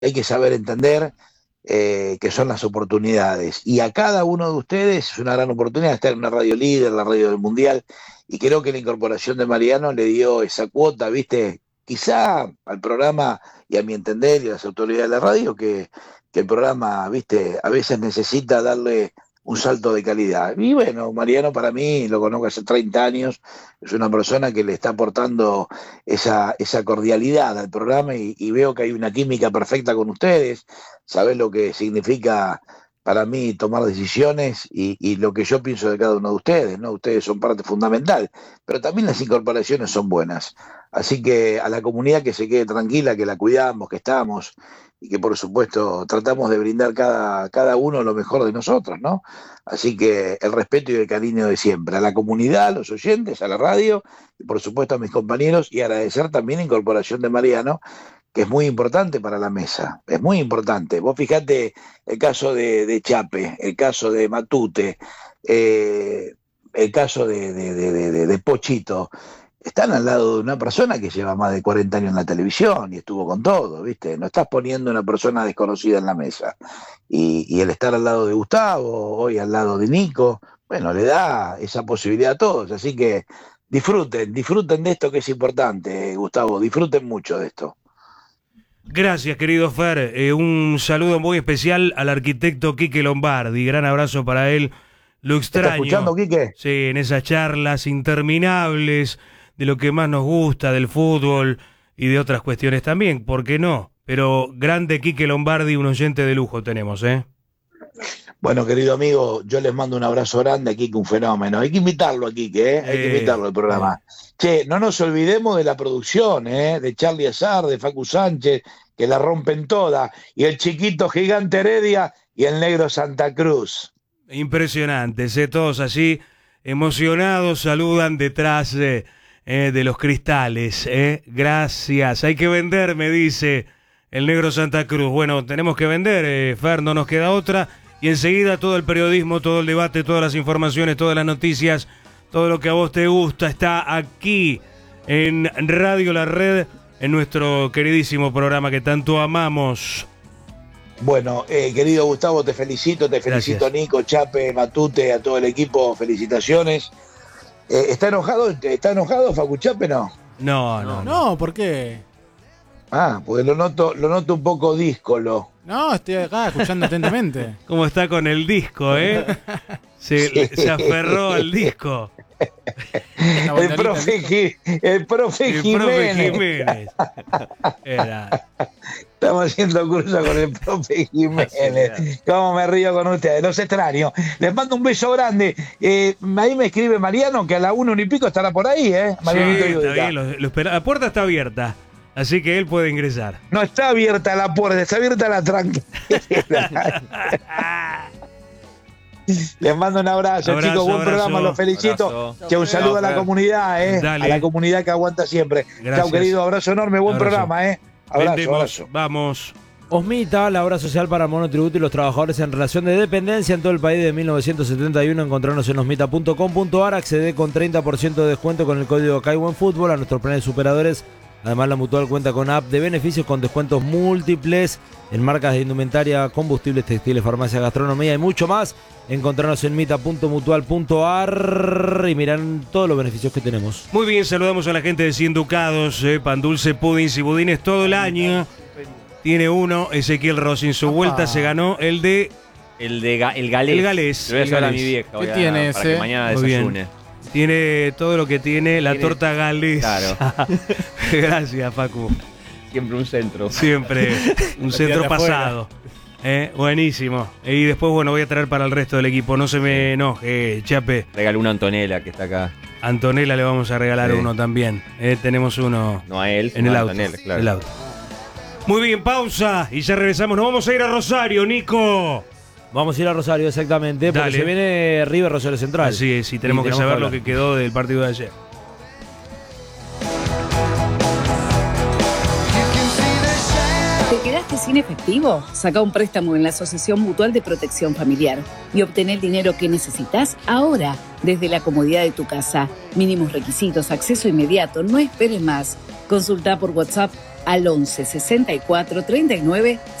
hay que saber entender que son las oportunidades. Y a cada uno de ustedes es una gran oportunidad estar en una radio líder, la radio del Mundial, y creo que la incorporación de Mariano le dio esa cuota, ¿viste? Quizá al programa y a mi entender y a las autoridades de la radio que el programa, ¿viste? A veces necesita darle un salto de calidad. Y bueno, Mariano para mí, lo conozco hace 30 años, es una persona que le está aportando esa cordialidad al programa y veo que hay una química perfecta con ustedes, sabés lo que significa para mí tomar decisiones y lo que yo pienso de cada uno de ustedes, ¿no? Ustedes son parte fundamental, pero también las incorporaciones son buenas. Así que a la comunidad que se quede tranquila, que la cuidamos, que estamos y que por supuesto tratamos de brindar cada uno lo mejor de nosotros, ¿no? Así que el respeto y el cariño de siempre, a la comunidad, a los oyentes, a la radio y por supuesto a mis compañeros y agradecer también la incorporación de Mariano, que es muy importante para la mesa, es muy importante. Vos fijate el caso de Chape, el caso de Matute, el caso de Pochito, están al lado de una persona que lleva más de 40 años en la televisión y estuvo con todo, ¿viste? No estás poniendo una persona desconocida en la mesa. Y el estar al lado de Gustavo, hoy al lado de Nico, bueno, le da esa posibilidad a todos. Así que disfruten de esto que es importante, Gustavo, disfruten mucho de esto. Gracias, querido Fer. Un saludo muy especial al arquitecto Quique Lombardi. Gran abrazo para él. Lo extraño. ¿Estás escuchando, Quique? Sí, en esas charlas interminables de lo que más nos gusta, del fútbol y de otras cuestiones también, ¿por qué no? Pero grande Quique Lombardi, un oyente de lujo tenemos, ¿eh? Bueno, querido amigo, yo les mando un abrazo grande a Quique, un fenómeno. Hay que invitarlo a Quique, ¿eh? Hay que invitarlo al programa. Che, no nos olvidemos de la producción, de Charlie Azar, de Facu Sánchez, que la rompen toda, y el chiquito Gigante Heredia y el negro Santa Cruz. Impresionantes, todos allí emocionados, saludan detrás de los cristales. Gracias, hay que vender, me dice el negro Santa Cruz. Bueno, tenemos que vender, Fer, no nos queda otra. Y enseguida todo el periodismo, todo el debate, todas las informaciones, todas las noticias, todo lo que a vos te gusta está aquí en Radio La Red, en nuestro queridísimo programa que tanto amamos. Bueno, querido Gustavo, te felicito, Gracias. Nico, Chape, Matute, a todo el equipo, felicitaciones. ¿Está enojado Facu Chape, no? No, ¿por qué? Ah, porque lo noto un poco díscolo. No, estoy acá escuchando atentamente. ¿Cómo está con el disco, Se aferró al disco. El profe Jiménez. Era. Estamos haciendo curso con el profe Jiménez. Cómo me río con ustedes, los extraño. Les mando un beso grande. Ahí me escribe Mariano que a la 1:15 estará por ahí, Marianito Sí, está Yudica. bien, lo espera. La puerta está abierta, así que él puede ingresar. No está abierta la puerta, está abierta la tranquila. Les mando un abrazo, chicos. Buen programa, los felicito. Que un saludo a la comunidad, Dale. a la comunidad que aguanta siempre. Gracias. Chau, querido. Abrazo enorme, buen programa, Abrazo, Vendemos, abrazo. vamos. Osmita, la obra social para monotributo y los trabajadores en relación de dependencia en todo el país de 1971. Encontrarnos en osmita.com.ar. Accede con 30% de descuento con el código CAIWENFUTBOL a nuestros planes superadores. Además, la Mutual cuenta con app de beneficios con descuentos múltiples en marcas de indumentaria, combustibles, textiles, farmacia, gastronomía y mucho más. Encontrarnos en mita.mutual.ar y miran todos los beneficios que tenemos. Muy bien, saludamos a la gente de 100 Ducados, pan dulce, pudins y budines todo el año. Tiene uno, Ezequiel Rossi en su vuelta se ganó el Galés. El Galés. El Lo voy a llevar a Galés. mi vieja. ¿Qué tiene para ese? que mañana Muy bien. desayune. Tiene todo lo que tiene la Tiene- torta Galés. Claro. Gracias, Facu. Siempre un centro. Siempre un centro de afuera. pasado. Buenísimo. Y después, bueno, voy a traer para el resto del equipo. No se me enoje, Chape. Regaló una Antonella que está acá. A Antonella le vamos a regalar Sí. uno también. Tenemos uno No a él, en sino el a auto. Antonella, claro. El auto. Muy bien, pausa. Y ya regresamos. Nos vamos a ir a Rosario, Nico. Vamos a ir a Rosario, exactamente, porque Dale. se viene River Rosario Central. Así es, y tenemos que saber lo que quedó del partido de ayer. ¿Te quedaste sin efectivo? Saca un préstamo en la Asociación Mutual de Protección Familiar y obtén el dinero que necesitas ahora, desde la comodidad de tu casa. Mínimos requisitos, acceso inmediato, no esperes más. Consulta por WhatsApp al 11 64 39